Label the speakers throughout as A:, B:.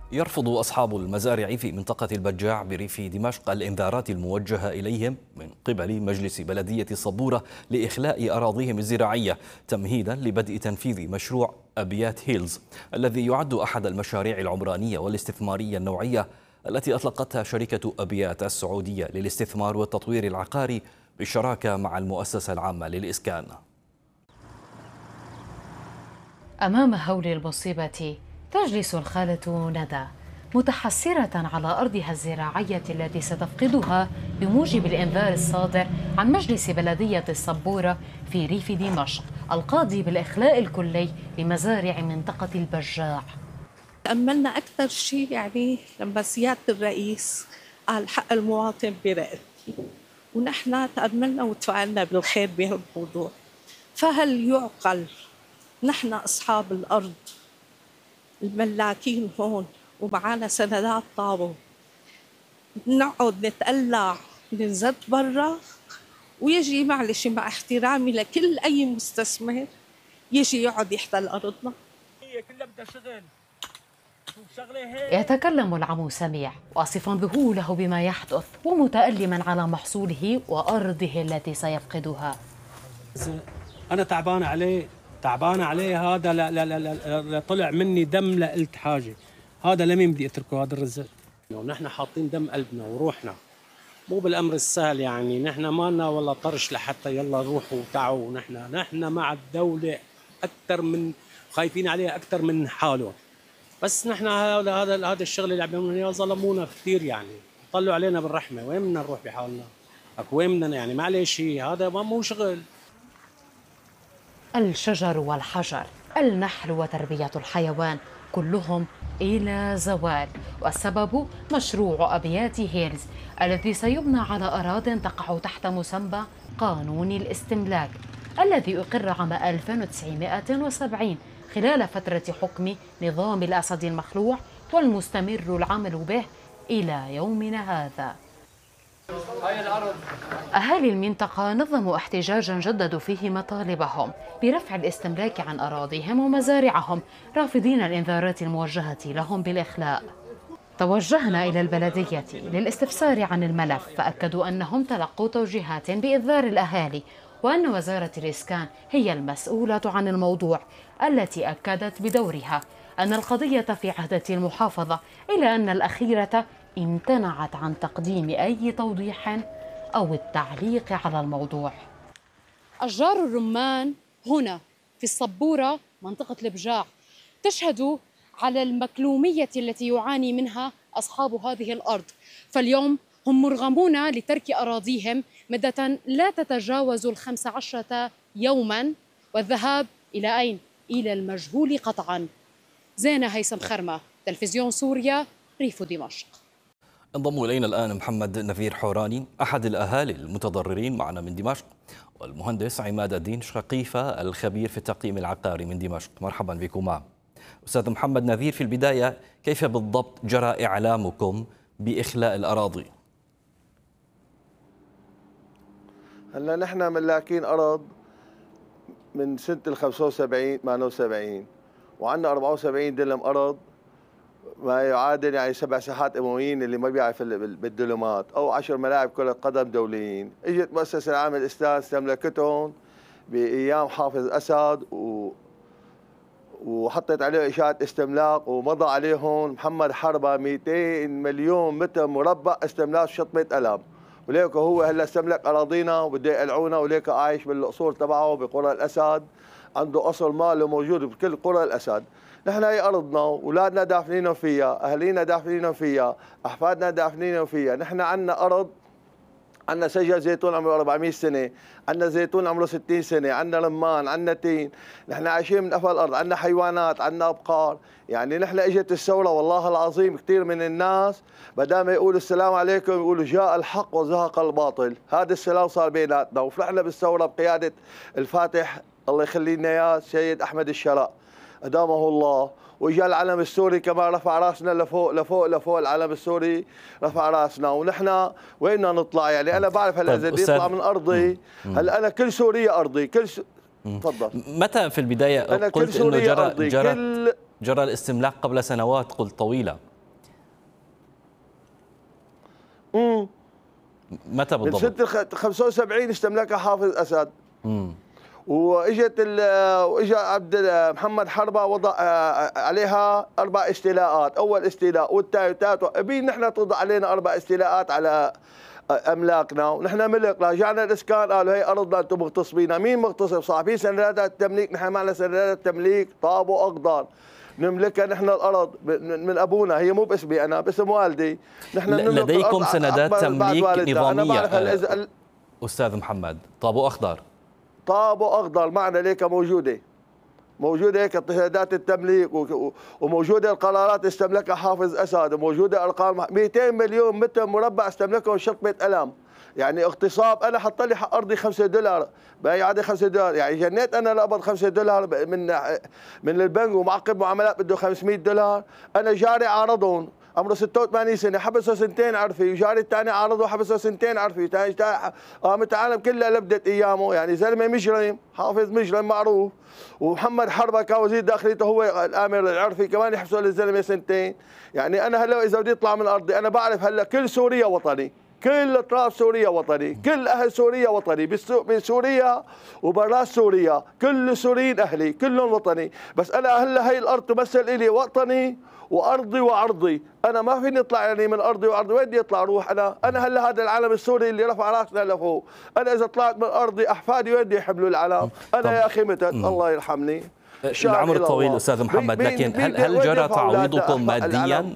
A: يرفض أصحاب المزارع في منطقة البجاع بريف دمشق الإنذارات الموجهة إليهم من قبل مجلس بلدية الصبورة لإخلاء أراضيهم الزراعية تمهيدا لبدء تنفيذ مشروع أبيات هيلز الذي يعد أحد المشاريع العمرانية والاستثمارية النوعية التي أطلقتها شركة أبيات السعودية للاستثمار والتطوير العقاري بالشراكة مع المؤسسة العامة للإسكان.
B: أمام هول المصيبة تجلس الخالة ندى متحسرة على أرضها الزراعية التي ستفقدها بموجب الإنذار الصادر عن مجلس بلدية الصبورة في ريف دمشق القاضي بالإخلاء الكلي لمزارع منطقة البجاع.
C: تأملنا أكثر شيء لما سيادة الرئيس قال حق المواطن برقبتي، ونحن تأملنا وتفاعلنا بالخير بهالموضوع. فهل يعقل نحن أصحاب الأرض الملاكين هون ومعانا سندات طابو نقعد نتقلع ننزل برا ويجي معلش مع احترامي لكل أي مستثمر يجي يقعد يحتل أرضنا؟
D: هي كلها بدها شغل.
B: يتكلم العمو سميع واصفا ذهوله بما يحدث ومتألما على محصوله وأرضه التي سيفقدها.
D: أنا تعبان عليه هذا. لا طلع مني دم لا قلت حاجة. هذا لمين بدي أتركه هذا الرزق؟ ونحن حاطين دم قلبنا وروحنا، مو بالأمر السهل. نحن ما لنا ولا طرش لحتى يلا روحوا وتعوا. نحن مع الدولة أكثر من خايفين عليها أكثر من حاله. بس نحن هذا الشغل اللي عم يعملوه ظلمونا كثير. طلعوا علينا بالرحمة. وين بدنا نروح بحالنا؟ وين بدنا معلش هذا مو شغل.
B: الشجر والحجر، النحل وتربية الحيوان كلهم إلى زوال، والسبب مشروع أبيات هيلز الذي سيبنى على أراضٍ تقع تحت مسمى قانون الاستملاك الذي أقر عام 1970 خلال فترة حكم نظام الأسد المخلوع والمستمر العمل به إلى يومنا هذا. أهالي المنطقة نظموا احتجاجا جددوا فيه مطالبهم برفع الاستملاك عن أراضيهم ومزارعهم، رافضين الإنذارات الموجهة لهم بالإخلاء. توجهنا إلى البلدية للاستفسار عن الملف، فأكدوا أنهم تلقوا توجيهات بإنذار الأهالي وأن وزارة الإسكان هي المسؤولة عن الموضوع، التي أكدت بدورها أن القضية في عهدة المحافظة، إلا أن الأخيرة امتنعت عن تقديم أي توضيح أو التعليق على الموضوع. أشجار الرمان هنا في الصبورة منطقة البجاع تشهد على المكلومية التي يعاني منها أصحاب هذه الأرض، فاليوم هم مرغمون لترك أراضيهم مدة لا تتجاوز 15 يوما، والذهاب إلى أين؟ إلى المجهول قطعا. زينة هيثم خرمة، تلفزيون سوريا، ريف دمشق.
A: انضم إلينا الآن محمد نذير حوراني أحد الأهالي المتضررين معنا من دمشق، والمهندس عماد الدين شقيفة الخبير في التقييم العقاري من دمشق. مرحبا بكما. أستاذ محمد نذير، في البداية كيف بالضبط جرى إعلامكم بإخلاء الأراضي؟
E: هلا نحن ملاكين أرض من سنة ال 75 78، وعندنا 74 دلم أرض ما يعادل 7 ساحات أمويين اللي ما بيعرف بالدلمات، أو 10 ملاعب كرة قدم دوليين. اجت مؤسسة العامة للإسكان استملكتهم بأيام حافظ أسد وحطت عليه إشاعة استملاك، ومضى عليهم محمد حربة 200 مليون متر مربع استملاك شطبة قلم، وليك هو هلا استملك أراضينا وبده يقلعونا، وليك عايش بالأصول تبعه بقرى الأسد، عنده أصل ماله موجود بكل قرى الأسد. نحن هي أرضنا، أولادنا دافنينهم فيها، أهالينا دافنينهم فيها، أحفادنا دافنينهم فيها. نحن عندنا أرض، عندنا شجر زيتون عمره 400 سنة، عندنا زيتون عمره 60 سنة، عندنا رمان، عندنا تين، نحن عايشين من قفا الأرض، عندنا حيوانات، عندنا أبقار. نحن اجت الثورة والله العظيم كثير من الناس بدل ما يقولوا السلام عليكم يقولوا جاء الحق وزهق الباطل. هذا السلام صار بيناتنا، وفرحنا بالثورة بقيادة الفاتح الله يخلي لنا اياه السيد أحمد الشرق أدامه الله، وإجا العلم السوري كمان رفع راسنا لفوق لفوق لفوق. العلم السوري رفع راسنا، ونحن وين بدنا نطلع؟ أنا بعرف هلا إذا بدي أطلع من أرضي، هلا أنا كل سوريا أرضي، تفضل.
A: متى في البداية قلت إنه جرى الاستملاك قبل سنوات قلت طويلة؟ متى
E: من
A: بالضبط؟
E: سنة 75 استملكها حافظ أسد. واجا محمد حربة وضع عليها 4 استيلاءات، اول استيلاء والثاني والثالث، ابي نحن توضع علينا 4 استيلاءات على املاكنا، ونحن ملك. رجعنا الاسكان قالوا هي ارضنا انتم مغتصبينها. مين مغتصب؟ صاحبين سندات التمليك، نحن معنا سندات تمليك طابو اخضر نملكها نحن الارض من ابونا، هي مو باسمي انا، باسم والدي. نحن
A: لديكم سندات تمليك نظاميه استاذ محمد؟ طابو اخضر،
E: طابو اخضر معنا ليك موجوده هيك سندات التمليك، وموجوده القرارات استملكها حافظ اسد، وموجوده ارقام 200 مليون متر مربع استملكهم شطبه الم. يعني اغتصاب. انا حط لي حق ارضي $5 باقي عندي $5، يعني جنيت انا لأقبض $5 من البنك، ومعقب معاملات بده $500. انا جاري عارضهم عمره 86 سنه حبسه 2 عرفي، وجاري الثاني عارضه حبسه 2 عرفي. قامت العالم كلها لبدت ايامه، يعني زلمه مجرم، حافظ مجرم معروف. ومحمد حربة كان وزير داخليته هو الامر العرفي، كمان يحبسوا للزلمه 2. يعني انا هلا اذا بدي اطلع من ارضي، انا بعرف هلا كل سوريا وطني، كل اطراف سوريا وطني، كل اهل سوريا وطني، بسوريا وبرا سوريا، كل السوريين اهلي، كلهم وطني. بس انا هلا هي الارض تمثل لي وطني وارضي وعرضي. انا ما فيني اطلع يعني من ارضي وعرضي، وين بدي اطلع اروح؟ انا هلا هذا العلم السوري اللي رفع راسنا لفوق، انا اذا طلعت من ارضي احفادي وين بدي يحملوا العلم؟ انا يا اخي متت الله يرحمني.
A: العمر الطويل استاذ محمد، لكن هل جرى تعويضكم ماديا؟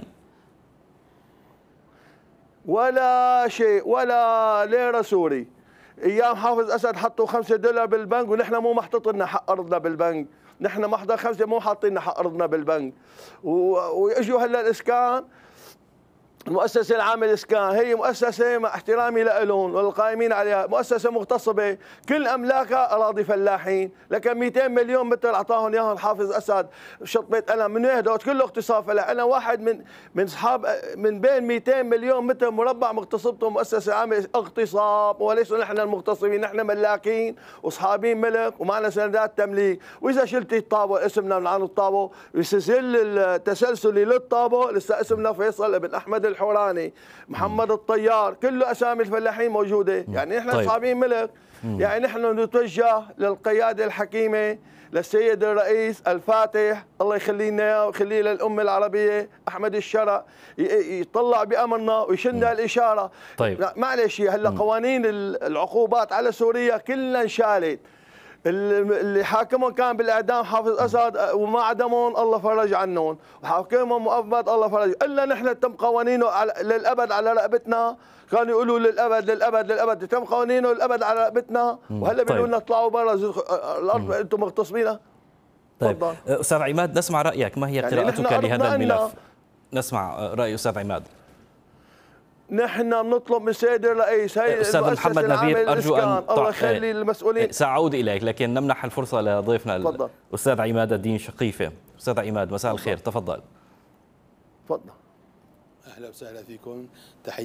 E: ولا شيء، ولا ليره سوري. ايام حافظ اسد حطوا $5 بالبنك، ونحن مو محطوط لنا حق ارضنا بالبنك، نحن محضر 5 مو حاطين لنا حق ارضنا بالبنك. واجوا هلا الاسكان، المؤسسة العامة للإسكان هي مؤسسة مع احترامي لهم والقائمين عليها، مؤسسة مغتصبة، كل أملاكها أراضي فلاحين، لكن 200 مليون متر أعطاهم إياهم حافظ أسد شطبة أنا من هدول كله اغتصاب فلاح. أنا واحد من أصحاب من بين 200 مليون متر مربع مغتصبتهم مؤسسة عامة اغتصاب، وليس نحن المغتصبين، نحن ملاكين وأصحابين ملك ومعنا سندات تمليك. وإذا شلتي الطابو اسمنا من عن الطابو بسجل التسلسلي للطابو لسه اسمنا فيصل ابن أحمد الحوراني، محمد الطيار، كله اسامي الفلاحين موجوده. يعني نحن اصحابين ملك. يعني نحن نتوجه للقياده الحكيمه، للسيد الرئيس الفاتح الله يخلي لنا اياه ويخليه للامه العربيه احمد الشرع، يطلع بامرنا ويشن الاشاره.
A: طيب
E: معلش هلا قوانين العقوبات على سوريا كلها انشالت. اللي حاكمهم كان بالاعدام حافظ اسد وما عدمهم الله فرج عنهم، وحاكمهم مؤبد الله فرج، الا نحن تم قوانينه للابد على رقبتنا. كانوا يقولوا للابد للابد للابد، تم قوانينه للابد على رقبتنا، وهلا بيقولوا لنا اطلعوا برا الارض انتم مغتصبينها.
A: طيب استاذ عماد، نسمع رايك، ما هي قراءتك لهذا الملف؟ نسمع راي استاذ عماد.
E: نحن بنطلب من السيد الرئيس هي
A: استاذ محمد نبيل، ارجو ان
E: الله يخلي المسؤولين.
A: سأعود اليك، لكن نمنح الفرصه لضيفنا الاستاذ عماد الدين شقيفه. استاذ عماد مساء الخير، تفضل.
E: تفضل.
F: اهلا وسهلا فيكم. تحية